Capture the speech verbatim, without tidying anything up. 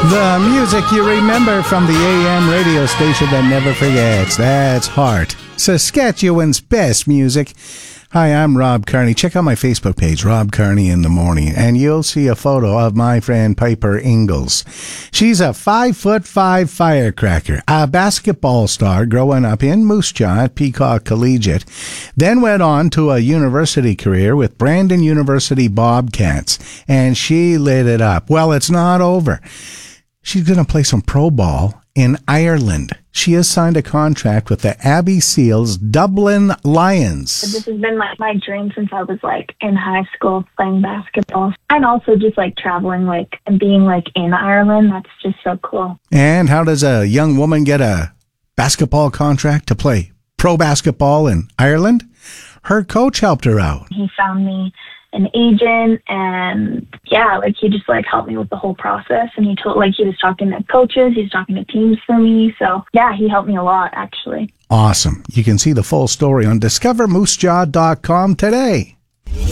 The music you remember from the A M radio station that never forgets. That's Heart, Saskatchewan's best music. Hi, I'm Rob Carney. Check out my Facebook page, Rob Carney in the Morning, and you'll see a photo of my friend Piper Ingalls. She's a five foot five firecracker, a basketball star growing up in Moose Jaw at Peacock Collegiate, then went on to a university career with Brandon University Bobcats, and she lit it up. Well, it's not over. She's going to play some pro ball in Ireland. She has signed a contract with the Abbey Seals Dublin Lions. This has been like my dream since I was like in high school playing basketball. And also just like traveling like and being like in Ireland. That's just so cool. And how does a young woman get a basketball contract to play pro basketball in Ireland? Her coach helped her out. He found me an agent, and yeah, like he just like helped me with the whole process, and he told like he was talking to coaches, he was talking to teams for me, so yeah, he helped me a lot actually. Awesome. You can see the full story on discover moose jaw dot com today.